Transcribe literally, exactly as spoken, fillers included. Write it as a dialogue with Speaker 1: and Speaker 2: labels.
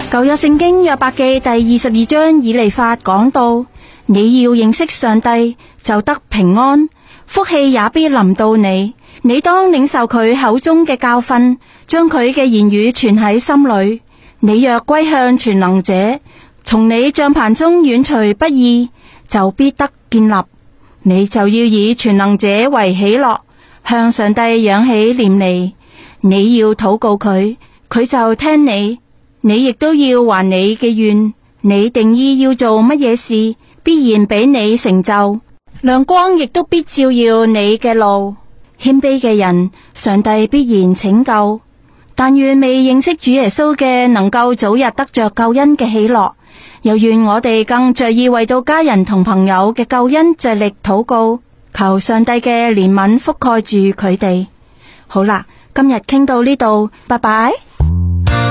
Speaker 1: 舊約聖經約伯記第二十二章以利法講到，你要認識上帝，就得平安，福氣也必臨到你。你當領受佢口中嘅教訓，將佢嘅言語存喺心裏。你若歸向全能者，從你帳棚中遠除不義，就必得建立。你就要以全能者為喜樂，向上帝揚起臉嚟。你要禱告佢，佢就聽你。你亦都要還你嘅願，你定意要做乜嘢事，必然俾你成就。亮光亦都必照耀你嘅路。謙卑嘅人，上帝必然拯救。但願未認識主耶穌嘅，能夠早日得着救恩嘅喜樂。又願我哋更着意為到家人同朋友嘅救恩着力禱告，求上帝嘅憐憫覆蓋住佢哋。好啦，今日傾到呢度，拜拜。